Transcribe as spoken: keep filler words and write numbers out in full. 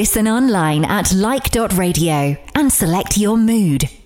Listen online at like dot radio and select your mood.